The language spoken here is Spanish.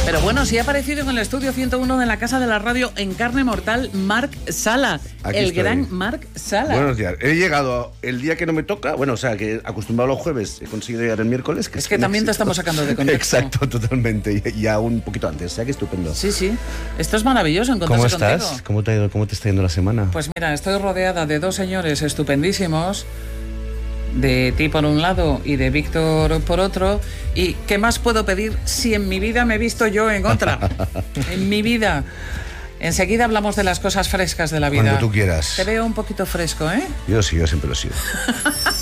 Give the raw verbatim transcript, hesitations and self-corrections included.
Pero bueno, sí ha aparecido en el estudio ciento uno de la Casa de la Radio en carne mortal Marc Sala. Aquí el estoy. gran Marc Sala. Buenos días. He llegado el día que no me toca, bueno, o sea, que acostumbrado los jueves, he conseguido llegar el miércoles. Que es es que un también te éxito. estamos sacando de contexto. Exacto, totalmente. Y, y aún un poquito antes, o sea que estupendo. Sí, sí. Esto es maravilloso ¿Cómo encontrarse estás? contigo. ¿Cómo te, ha ido, ¿Cómo te está yendo la semana? Pues mira, estoy rodeada de dos señores estupendísimos, de ti por un lado y de Víctor por otro. ¿Y qué más puedo pedir si en mi vida me he visto yo en otra? En mi vida. Enseguida hablamos de las cosas frescas de la vida. Cuando tú quieras. Te veo un poquito fresco, ¿eh? Yo sí, yo siempre lo sigo.